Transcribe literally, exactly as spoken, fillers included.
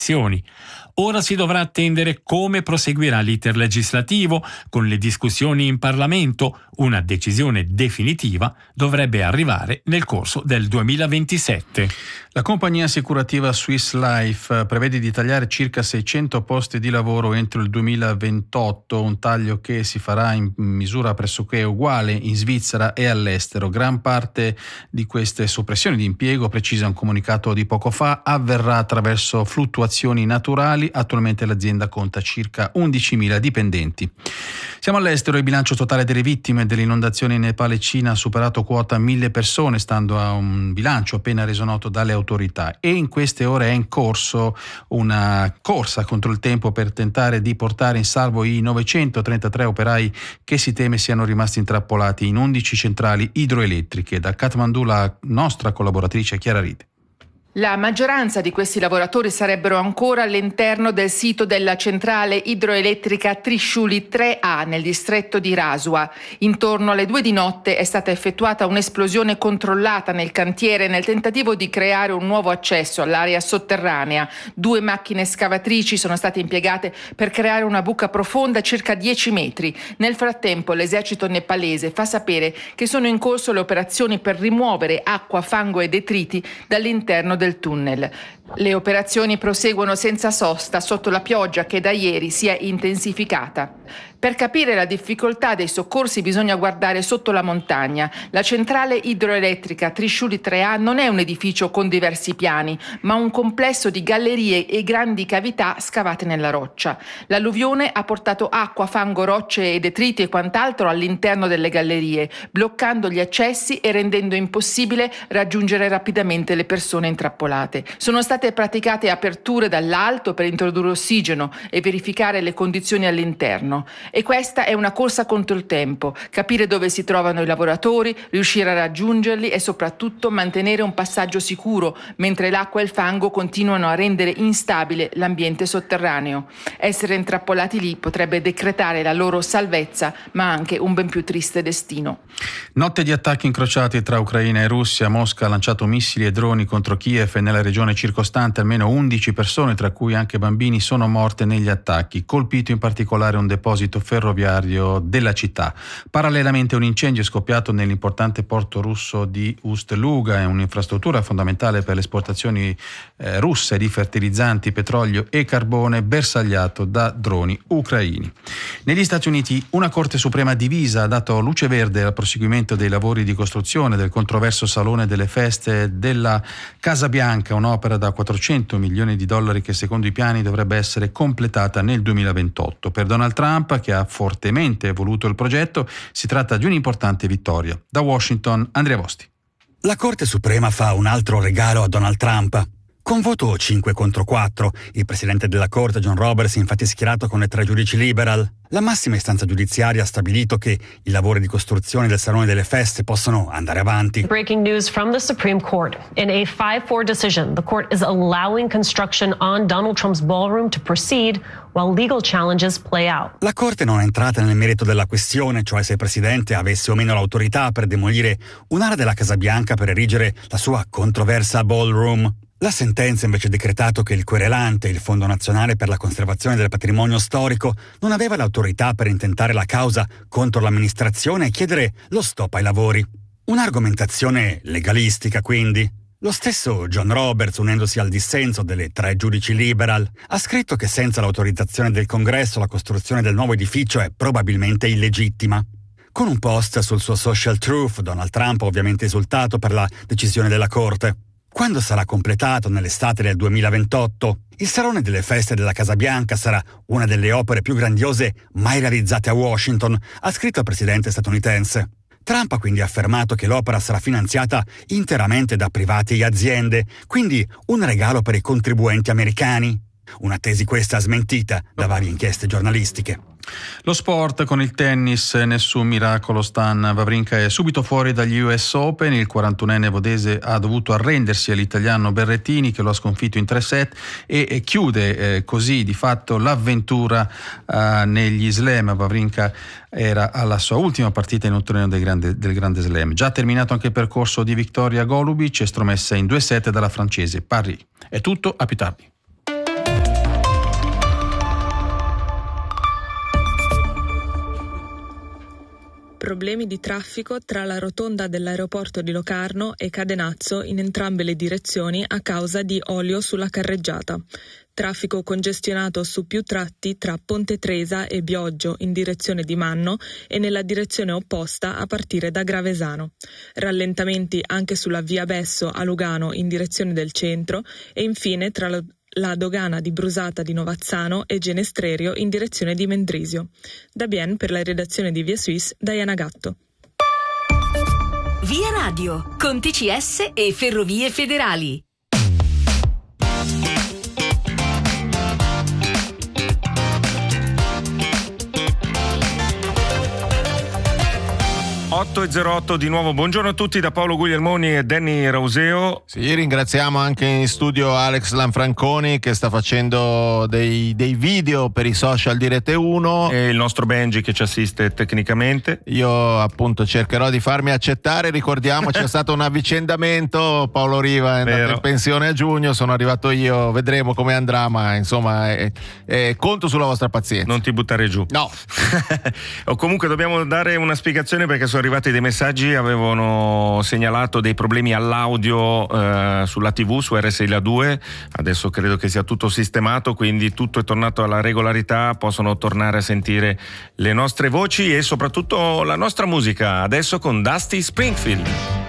Ora si dovrà attendere come proseguirà l'iter legislativo con le discussioni in Parlamento. Una decisione definitiva dovrebbe arrivare nel corso del duemilaventisette. La compagnia assicurativa Swiss Life prevede di tagliare circa seicento posti di lavoro entro il duemilaventotto, un taglio che si farà in misura pressoché uguale in Svizzera e all'estero. Gran parte di queste soppressioni di impiego, precisa un comunicato di poco fa, avverrà attraverso fluttuazioni naturali. Attualmente l'azienda conta circa undicimila dipendenti. Siamo all'estero. Il bilancio totale delle vittime dell'inondazione in Nepal e Cina ha superato quota mille persone, stando a un bilancio appena reso noto dalle autorità, e in queste ore è in corso una corsa contro il tempo per tentare di portare in salvo i novecentotrentatré operai che si teme siano rimasti intrappolati in undici centrali idroelettriche. Da Kathmandu la nostra collaboratrice Chiara Ride. La maggioranza di questi lavoratori sarebbero ancora all'interno del sito della centrale idroelettrica Trishuli tre A nel distretto di Rasua. Intorno alle due di notte è stata effettuata un'esplosione controllata nel cantiere nel tentativo di creare un nuovo accesso all'area sotterranea. Due macchine scavatrici sono state impiegate per creare una buca profonda circa dieci metri. Nel frattempo l'esercito nepalese fa sapere che sono in corso le operazioni per rimuovere acqua, fango e detriti dall'interno del tunnel. Le operazioni proseguono senza sosta sotto la pioggia che da ieri si è intensificata. Per capire la difficoltà dei soccorsi bisogna guardare sotto la montagna. La centrale idroelettrica Trishuli tre A non è un edificio con diversi piani, ma un complesso di gallerie e grandi cavità scavate nella roccia. L'alluvione ha portato acqua, fango, rocce e detriti e quant'altro all'interno delle gallerie, bloccando gli accessi e rendendo impossibile raggiungere rapidamente le persone intrappolate. Sono state praticate aperture dall'alto per introdurre ossigeno e verificare le condizioni all'interno. E questa è una corsa contro il tempo, capire dove si trovano i lavoratori, riuscire a raggiungerli e soprattutto mantenere un passaggio sicuro, mentre l'acqua e il fango continuano a rendere instabile l'ambiente sotterraneo. Essere intrappolati lì potrebbe decretare la loro salvezza, ma anche un ben più triste destino. Notte di attacchi incrociati tra Ucraina e Russia. Mosca ha lanciato missili e droni contro Kiev e nella regione circostante. Almeno undici persone, tra cui anche bambini, sono morte negli attacchi. Colpito in particolare un deposito ferroviario della città. Parallelamente un incendio è scoppiato nell'importante porto russo di Ust-Luga, è un'infrastruttura fondamentale per le esportazioni eh, russe di fertilizzanti, petrolio e carbone, bersagliato da droni ucraini. Negli Stati Uniti una Corte Suprema divisa ha dato luce verde al proseguimento dei lavori di costruzione del controverso Salone delle Feste della Casa Bianca, un'opera da quattrocento milioni di dollari che secondo i piani dovrebbe essere completata nel duemilaventotto. Per Donald Trump, che ha fortemente voluto il progetto, si tratta di un'importante vittoria. Da Washington, Andrea Vosti. La Corte Suprema fa un altro regalo a Donald Trump. Con voto cinque contro quattro, il presidente della Corte, John Roberts, infatti è schierato con le tre giudici liberal. La massima istanza giudiziaria ha stabilito che i lavori di costruzione del Salone delle Feste possono andare avanti. Breaking news from the Supreme Court. In a five four decision, the court is allowing construction on Donald Trump's ballroom to proceed while legal challenges play out. La Corte non è entrata nel merito della questione, cioè se il presidente avesse o meno l'autorità per demolire un'area della Casa Bianca per erigere la sua controversa ballroom. La sentenza invece ha decretato che il querelante, il Fondo Nazionale per la Conservazione del Patrimonio Storico, non aveva l'autorità per intentare la causa contro l'amministrazione e chiedere lo stop ai lavori. Un'argomentazione legalistica, quindi. Lo stesso John Roberts, unendosi al dissenso delle tre giudici liberal, ha scritto che senza l'autorizzazione del Congresso la costruzione del nuovo edificio è probabilmente illegittima. Con un post sul suo social truth, Donald Trump ha ovviamente esultato per la decisione della Corte. Quando sarà completato nell'estate del duemilaventotto, il Salone delle Feste della Casa Bianca sarà una delle opere più grandiose mai realizzate a Washington, ha scritto il presidente statunitense. Trump ha quindi affermato che l'opera sarà finanziata interamente da privati e aziende, quindi un regalo per i contribuenti americani. Una tesi questa smentita da varie inchieste giornalistiche. Lo sport con il tennis, nessun miracolo. Stan Wawrinka è subito fuori dagli U S Open. Il quarantunenne vodese ha dovuto arrendersi all'italiano Berrettini, che lo ha sconfitto in tre set e, e chiude eh, così di fatto l'avventura eh, negli slam. Wawrinka era alla sua ultima partita in un torneo del grande, del grande slam. Già terminato anche il percorso di Victoria Golubic, estromessa in due set dalla francese Paris. È tutto, a più tardi. Problemi di traffico tra la rotonda dell'aeroporto di Locarno e Cadenazzo in entrambe le direzioni a causa di olio sulla carreggiata. Traffico congestionato su più tratti tra Ponte Tresa e Bioggio in direzione di Manno e nella direzione opposta a partire da Gravesano. Rallentamenti anche sulla via Besso a Lugano in direzione del centro e infine tra la la dogana di Brusata di Novazzano e Genestrerio in direzione di Mendrisio. Da Bien per la redazione di Via Suisse, Diana Gatto. Via Radio, con T C S e Ferrovie Federali. otto e zero otto di nuovo, buongiorno a tutti da Paolo Guglielmoni e Danny Rauseo. Sì, ringraziamo anche in studio Alex Lanfranconi che sta facendo dei, dei video per i social di Rete uno. E il nostro Benji che ci assiste tecnicamente. Io appunto cercherò di farmi accettare, ricordiamo c'è stato un avvicendamento, Paolo Riva è andato Vero. in pensione a giugno, sono arrivato io, vedremo come andrà, ma insomma eh, eh, conto sulla vostra pazienza. Non ti buttare giù. No. O comunque dobbiamo dare una spiegazione perché sono arrivati dei messaggi, avevano segnalato dei problemi all'audio eh, sulla tivù, su R sei la due, adesso credo che sia tutto sistemato, quindi tutto è tornato alla regolarità, possono tornare a sentire le nostre voci e soprattutto la nostra musica, adesso con Dusty Springfield.